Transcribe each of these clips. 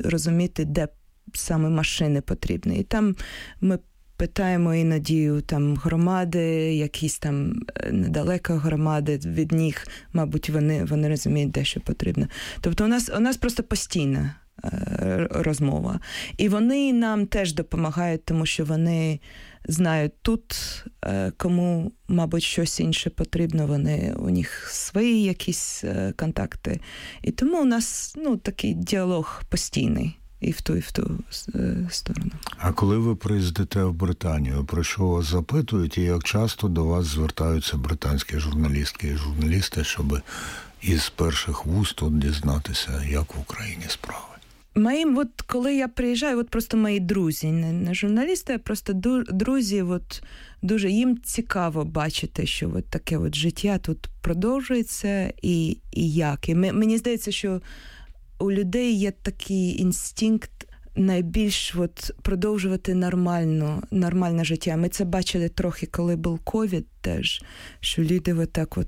розуміти, де саме машини потрібні. І там ми питаємо іноді там громади, якісь там недалеко громади від них, мабуть, вони розуміють, де що потрібно. Тобто у нас просто постійна розмова. І вони нам теж допомагають, тому що вони знають тут, кому, мабуть, щось інше потрібно, у них свої якісь контакти. І тому у нас, такий діалог постійний. І в ту сторону. А коли ви приїздите в Британію, про що вас запитують і як часто до вас звертаються британські журналістки і журналісти, щоб із перших вуст тут дізнатися, як в Україні справи? Коли я приїжджаю, просто мої друзі, не журналісти, а просто друзі, дуже їм цікаво бачити, що таке життя тут продовжується і як. І мені здається, що у людей є такий інстинкт найбільш продовжувати нормальне життя. Ми це бачили трохи, коли був ковід теж, що люди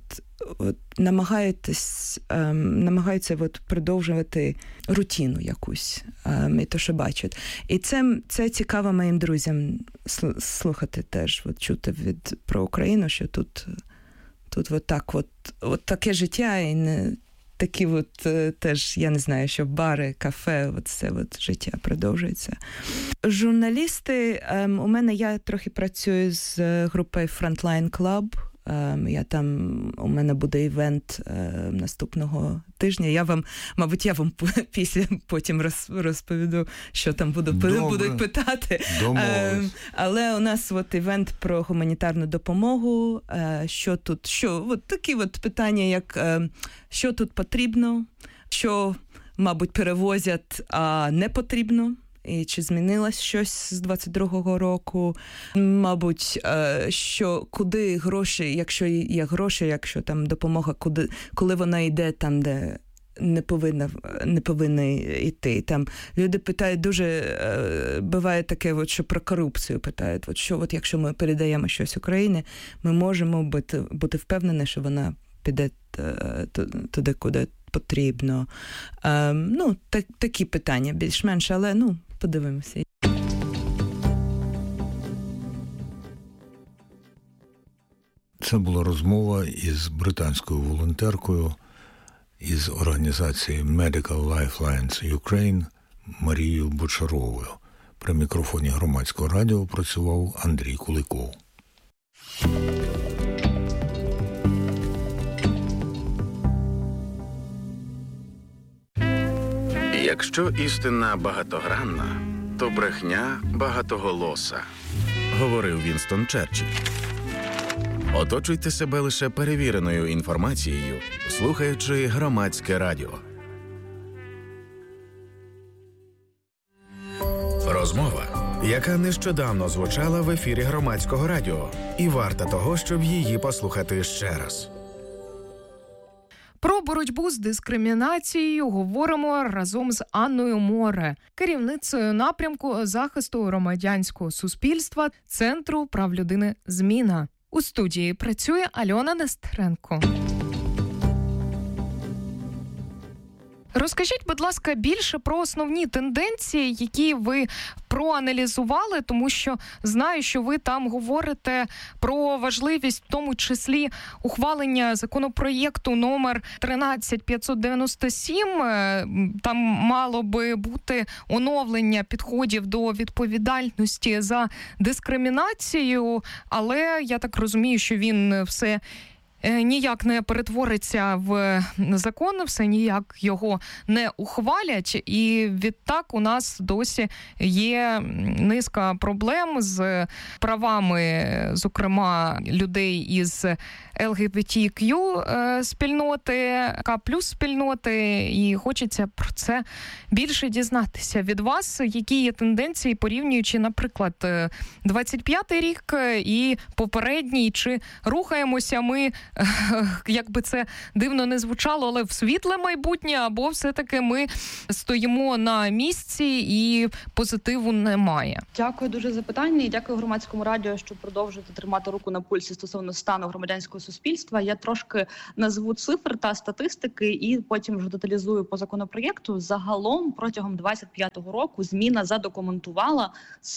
намагаються продовжувати рутину якусь, і то, що бачать. І це цікаво моїм друзям слухати теж, чути про Україну, що тут таке життя, і не такі теж, я не знаю, що бари, кафе, це життя продовжується. Журналісти, я трохи працюю з групою Frontline Club. У мене буде івент наступного тижня. Я вам потім розповіду, що там будуть питати. Але у нас івент про гуманітарну допомогу, такі питання, як що тут потрібно, що, мабуть, перевозять, а не потрібно. І чи змінилось щось з 22-го року? Мабуть, що куди гроші, якщо є гроші, якщо там допомога, коли вона йде там, де не повинна йти. Там люди питають буває таке, що про корупцію питають. Якщо ми передаємо щось Україні, ми можемо бути впевнені, що вона піде туди, куди потрібно. Такі питання більш-менш, але подивимося. Це була розмова із британською волонтеркою із організації Medical Lifelines Ukraine Марією Бочаровою. При мікрофоні Громадського радіо працював Андрій Куликов. Якщо істина багатогранна, то брехня багатоголоса, говорив Вінстон Черчилль. Оточуйте себе лише перевіреною інформацією, слухаючи Громадське радіо. Розмова, яка нещодавно звучала в ефірі Громадського радіо, і варта того, щоб її послухати ще раз. Про боротьбу з дискримінацією говоримо разом з Анною Море, керівницею напрямку захисту громадянського суспільства Центру прав людини «Зміна». У студії працює Альона Нестеренко. Розкажіть, будь ласка, більше про основні тенденції, які ви проаналізували, тому що знаю, що ви там говорите про важливість, в тому числі, ухвалення законопроєкту номер 13597. Там мало би бути оновлення підходів до відповідальності за дискримінацію, але я так розумію, що він все ніяк не перетвориться в закон, все ніяк його не ухвалять, і відтак у нас досі є низка проблем з правами, зокрема, людей із ЛГБТQ спільноти, К+ спільноти, і хочеться про це більше дізнатися від вас, які є тенденції, порівнюючи, наприклад, 25-й рік і попередній, чи рухаємося ми як би це дивно не звучало, але в світле майбутнє, або все-таки ми стоїмо на місці і позитиву немає? Дякую дуже за питання і дякую Громадському радіо, що продовжуєте тримати руку на пульсі стосовно стану громадянського суспільства. Я трошки назву цифр та статистики і потім вже деталізую по законопроєкту. Загалом протягом 25-го року Зміна задокументувала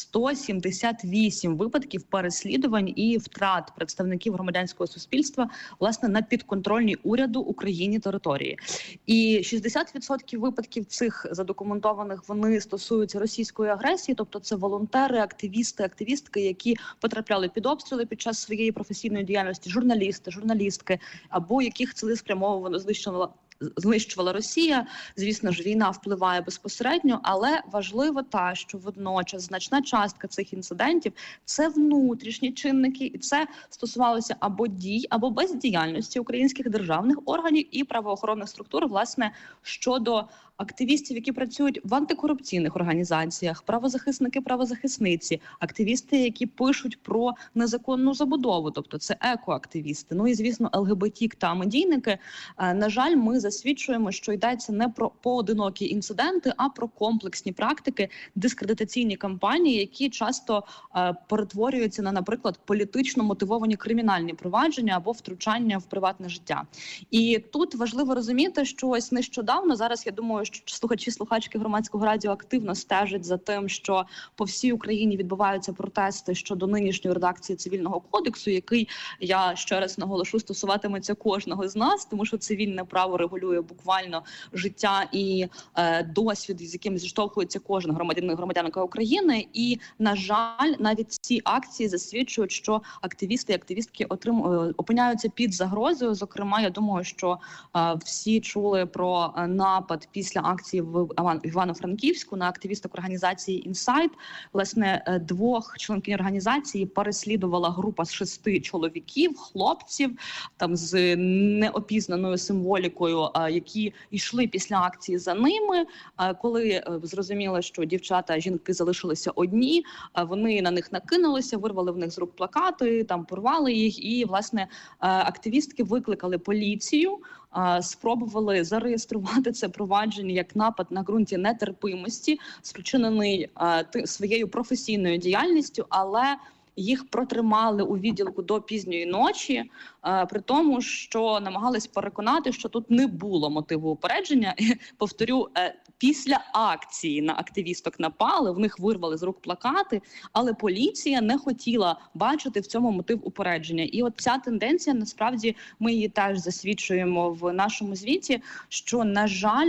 178 випадків переслідувань і втрат представників громадянського суспільства, власне, на підконтрольній уряду Україні території. І 60% випадків цих задокументованих, вони стосуються російської агресії, тобто це волонтери, активісти, активістки, які потрапляли під обстріли під час своєї професійної діяльності, журналісти, журналістки, або яких цілеспрямовано знищувала Росія. Звісно ж, війна впливає безпосередньо, але важливо те, що водночас значна частка цих інцидентів – це внутрішні чинники, і це стосувалося або дій, або бездіяльності українських державних органів і правоохоронних структур, власне, щодо активістів, які працюють в антикорупційних організаціях, правозахисники, правозахисниці, активісти, які пишуть про незаконну забудову, тобто це екоактивісти, ну і, звісно, ЛГБТ та медійники. На жаль, ми засвідчуємо, що йдеться не про поодинокі інциденти, а про комплексні практики, дискредитаційні кампанії, які часто перетворюються на, наприклад, політично мотивовані кримінальні провадження або втручання в приватне життя. І тут важливо розуміти, що ось нещодавно, зараз, я думаю, що слухачі Громадського радіо активно стежать за тим, що по всій Україні відбуваються протести щодо нинішньої редакції Цивільного кодексу, який, я ще раз наголошу, стосуватиметься кожного з нас, тому що цивільне право регулює буквально життя і досвід, з яким зіштовхується кожен громадянин і громадянка України. І, на жаль, навіть ці акції засвідчують, що активісти і активістки опиняються під загрозою. Зокрема, я думаю, що всі чули про напад після акції в Івано-Франківську на активісток організації «Інсайт». Власне, 2 членкинь організації переслідувала група з 6 чоловіків, хлопців, там з неопізнаною символікою, які йшли після акції за ними. Коли зрозуміло, що дівчата, жінки залишилися одні, вони на них накинулися, вирвали в них з рук плакати, там порвали їх, і, власне, активістки викликали поліцію, спробували зареєструвати це провадження як напад на ґрунті нетерпимості, спричинений своєю професійною діяльністю, але їх протримали у відділку до пізньої ночі, при тому, що намагались переконати, що тут не було мотиву упередження. Повторю, після акції на активісток напали, в них вирвали з рук плакати, але поліція не хотіла бачити в цьому мотив упередження. І от ця тенденція, насправді, ми її теж засвідчуємо в нашому звіті, що, на жаль,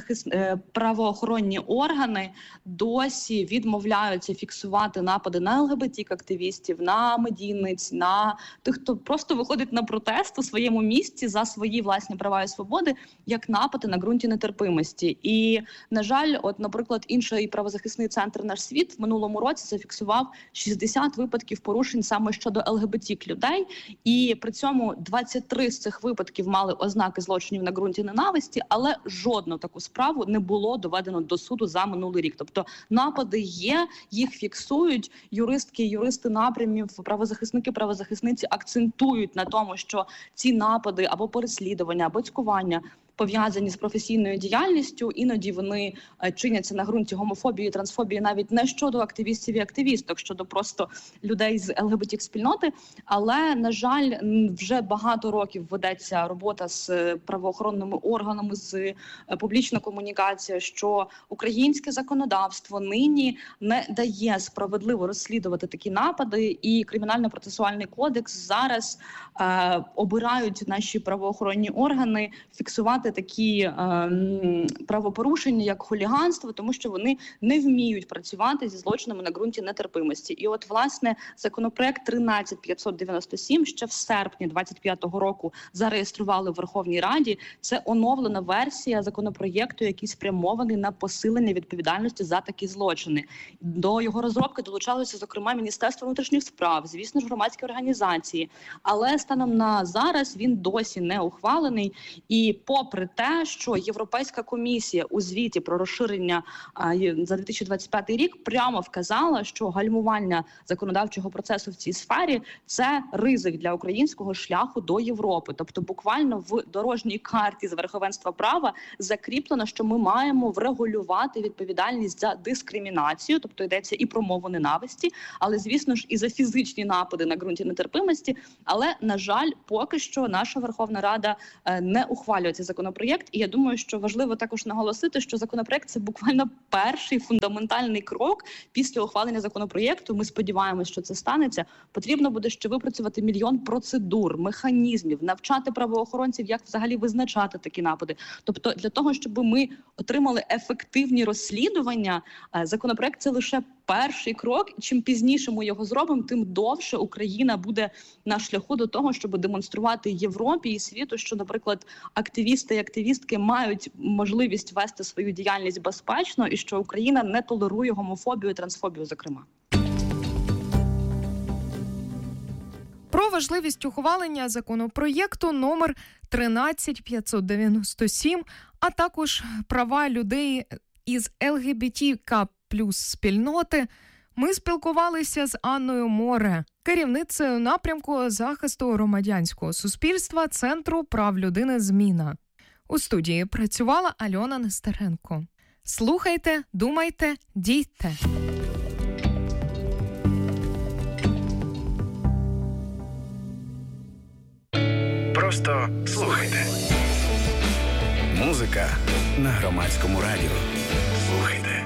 правоохоронні органи досі відмовляються фіксувати напади на ЛГБТ-активістів, на медійниць, на тих, хто просто виходить на протест у своєму місці за свої власні права і свободи, як напади на ґрунті нетерпимості. І, на жаль, от, наприклад, інший правозахисний центр «Наш світ» в минулому році зафіксував 60 випадків порушень саме щодо ЛГБТ-людей, і при цьому 23 з цих випадків мали ознаки злочинів на ґрунті ненависті, але жодну таку справу не було доведено до суду за минулий рік. Тобто напади є, їх фіксують, юристки, юристи напрямів, правозахисники, правозахисниці акцентують на тому, що ці напади або переслідування, або цькування пов'язані з професійною діяльністю, іноді вони чиняться на ґрунті гомофобії, трансфобії, навіть не щодо активістів і активісток, щодо просто людей з ЛГБТ-спільноти. Але, на жаль, вже багато років ведеться робота з правоохоронними органами, з публічна комунікація, що українське законодавство нині не дає справедливо розслідувати такі напади, і Кримінально-процесуальний кодекс зараз обирають наші правоохоронні органи фіксувати такі правопорушення, як хуліганство, тому що вони не вміють працювати зі злочинами на ґрунті нетерпимості. І от, власне, законопроект 13597 ще в серпні 25-го року зареєстрували в Верховній Раді. Це оновлена версія законопроєкту, який спрямований на посилення відповідальності за такі злочини. До його розробки долучалося, зокрема, Міністерство внутрішніх справ, звісно ж, громадські організації. Але станом на зараз він досі не ухвалений. І попри попри те, що Європейська комісія у звіті про розширення за 2025 рік прямо вказала, що гальмування законодавчого процесу в цій сфері – це ризик для українського шляху до Європи. Тобто буквально в дорожній карті з верховенства права закріплено, що ми маємо врегулювати відповідальність за дискримінацію, тобто йдеться і про мову ненависті, але, звісно ж, і за фізичні напади на ґрунті нетерпимості. Але, на жаль, поки що наша Верховна Рада не ухвалює цей законопроєкт. І я думаю, що важливо також наголосити, що законопроєкт – це буквально перший фундаментальний крок після ухвалення законопроєкту. Ми сподіваємося, що це станеться. Потрібно буде ще випрацювати мільйон процедур, механізмів, навчати правоохоронців, як взагалі визначати такі напади. Тобто для того, щоб ми отримали ефективні розслідування, законопроєкт – це лише перший крок. Чим пізніше ми його зробимо, тим довше Україна буде на шляху до того, щоб демонструвати Європі і світу, що, наприклад, активісти і активістки мають можливість вести свою діяльність безпечно і що Україна не толерує гомофобію і трансфобію, зокрема. Про важливість ухвалення законопроєкту номер 13597, а також права людей із ЛГБТК плюс спільноти, ми спілкувалися з Анною Море, керівницею напрямку захисту громадянського суспільства Центру прав людини «Зміна». У студії працювала Альона Нестеренко. Слухайте, думайте, дійте. Просто слухайте. Музика на Громадському радіо. Слухайте.